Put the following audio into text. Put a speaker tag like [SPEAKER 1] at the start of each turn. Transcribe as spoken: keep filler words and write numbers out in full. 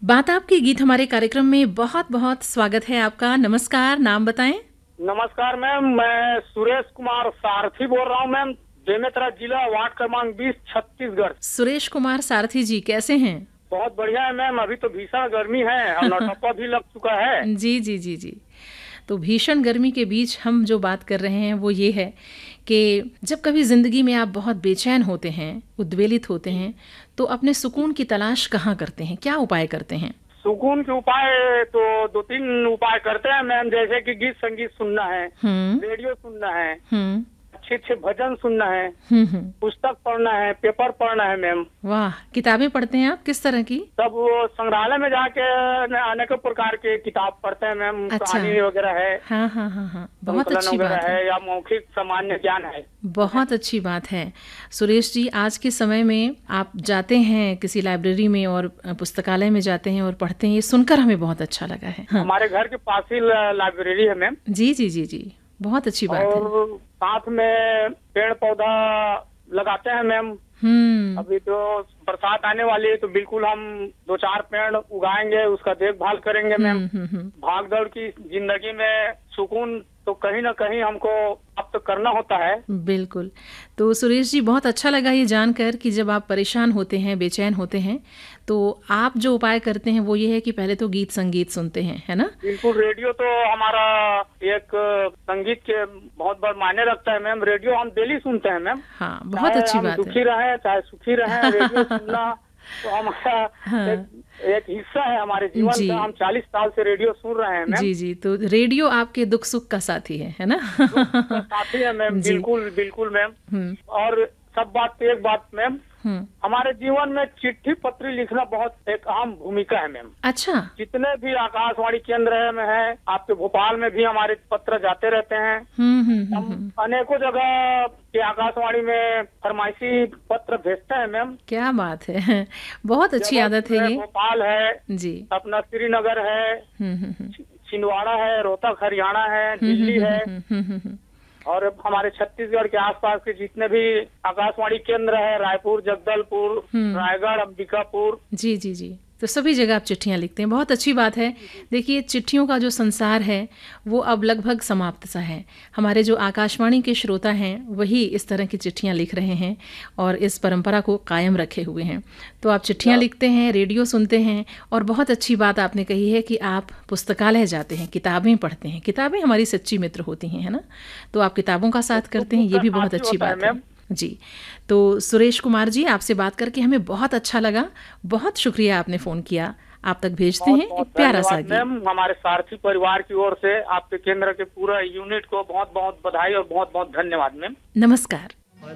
[SPEAKER 1] बात आपके गीत हमारे कार्यक्रम में बहुत बहुत स्वागत है आपका। नमस्कार, नाम बताएं।
[SPEAKER 2] नमस्कार मैम, मैं सुरेश कुमार सारथी बोल रहा हूँ मैम, बेमेतरा जिला, वार्ड क्रमांक बीस, छत्तीसगढ़।
[SPEAKER 1] सुरेश कुमार सारथी जी, कैसे हैं?
[SPEAKER 2] बहुत बढ़िया है मैम। अभी तो भीषण गर्मी है और नौटप्पा भी लग चुका है।
[SPEAKER 1] जी जी जी जी। तो भीषण गर्मी के बीच हम जो बात कर रहे हैं वो ये है कि जब कभी ज़िंदगी में आप बहुत बेचैन होते हैं, उद्वेलित होते हैं, तो अपने सुकून की तलाश कहाँ करते हैं, क्या उपाय करते हैं?
[SPEAKER 2] सुकून के उपाय तो दो तीन उपाय करते हैं मैम, जैसे कि गीत संगीत सुनना है, रेडियो सुनना है,
[SPEAKER 1] हम्म
[SPEAKER 2] अच्छे अच्छे भजन सुनना है,
[SPEAKER 1] हम्म
[SPEAKER 2] पुस्तक पढ़ना है, पेपर पढ़ना है मैम।
[SPEAKER 1] वाह, किताबें पढ़ते हैं आप? किस तरह की?
[SPEAKER 2] सब वो संग्रहालय में जाके अनेक प्रकार के किताब पढ़ते हैं मैम।
[SPEAKER 1] अच्छा।
[SPEAKER 2] कहानी वगैरह है,
[SPEAKER 1] हाँ हाँ हाँ हाँ, बहुत
[SPEAKER 2] संकलन
[SPEAKER 1] अच्छी
[SPEAKER 2] वगैरह
[SPEAKER 1] बात है।
[SPEAKER 2] है या मौखिक सामान्य ज्ञान है।
[SPEAKER 1] बहुत अच्छी बात है सुरेश जी। आज के समय में आप जाते हैं किसी लाइब्रेरी में और पुस्तकालय में जाते हैं और पढ़ते हैं, ये सुनकर हमें बहुत अच्छा लगा है। हाँ।
[SPEAKER 2] हमारे घर के पास ही लाइब्रेरी है मैम।
[SPEAKER 1] जी जी जी जी, बहुत अच्छी बात है।
[SPEAKER 2] और साथ में पेड़ पौधा लगाते हैं मैम।
[SPEAKER 1] हम्म
[SPEAKER 2] अभी तो बरसात आने वाली है तो बिल्कुल हम दो चार पेड़ उगाएंगे, उसका देखभाल करेंगे मैम।
[SPEAKER 1] हम्म हम्म हम्म।
[SPEAKER 2] भाग दौड़ की जिंदगी में सुकून तो कहीं ना कहीं हमको अब तो करना होता है।
[SPEAKER 1] बिल्कुल। तो सुरेश जी, बहुत अच्छा लगा ये जानकर कि जब आप परेशान होते हैं, बेचैन होते हैं, तो आप जो उपाय करते हैं वो ये है कि पहले तो गीत संगीत सुनते हैं, है ना?
[SPEAKER 2] बिल्कुल। रेडियो तो हमारा एक संगीत के बहुत बड़ा मायने रखता है मैम। रेडियो हम डेली सुनते हैं मैम।
[SPEAKER 1] हाँ, बहुत अच्छी बात है।
[SPEAKER 2] दुखी रहे चाहे सुखी रहे, रेडियो सुनना तो हमारा हाँ। एक, एक हिस्सा है हमारे जीवन का। हम चालीस साल से रेडियो सुन रहे हैं मैम।
[SPEAKER 1] जी जी, तो रेडियो आपके दुख सुख का साथी है, है ना?
[SPEAKER 2] साथी है मैम। बिल्कुल बिल्कुल मैम। और सब बात तो एक बात मैम, हमारे जीवन में चिट्ठी पत्री लिखना बहुत एक अहम भूमिका है मैम।
[SPEAKER 1] अच्छा।
[SPEAKER 2] जितने भी आकाशवाणी केंद्र है में है, आपके भोपाल में भी हमारे पत्र जाते रहते हैं। हम अनेकों जगह के आकाशवाणी में फरमाइशी पत्र भेजते हैं मैम।
[SPEAKER 1] क्या बात है, बहुत अच्छी आदत है ये।
[SPEAKER 2] भोपाल है
[SPEAKER 1] जी,
[SPEAKER 2] अपना श्रीनगर है, छिंदवाड़ा है, रोहतक हरियाणा है, दिल्ली है, और हमारे छत्तीसगढ़ के आसपास के जितने भी आकाशवाणी केंद्र है, रायपुर, जगदलपुर, रायगढ़, अंबिकापुर। जी
[SPEAKER 1] जी जी, तो सभी जगह आप चिट्ठियां लिखते हैं, बहुत अच्छी बात है। देखिए, चिट्ठियों का जो संसार है वो अब लगभग समाप्त सा है। हमारे जो आकाशवाणी के श्रोता हैं वही इस तरह की चिट्ठियां लिख रहे हैं और इस परंपरा को कायम रखे हुए हैं। तो आप चिट्ठियां लिखते हैं, रेडियो सुनते हैं, और बहुत अच्छी बात आपने कही है कि आप पुस्तकालय जाते हैं, किताबें पढ़ते हैं। किताबें हमारी सच्ची मित्र होती हैं, है ना? तो आप किताबों का साथ करते हैं, ये भी बहुत अच्छी बात है जी। तो सुरेश कुमार जी, आपसे बात करके हमें बहुत अच्छा लगा। बहुत शुक्रिया, आपने फोन किया। आप तक भेजते हैं एक प्यारा सा गीत।
[SPEAKER 2] मैम, हमारे सारथी परिवार की ओर से आपके केंद्र के पूरा यूनिट को बहुत बहुत बधाई और बहुत बहुत धन्यवाद मैम।
[SPEAKER 1] नमस्कार।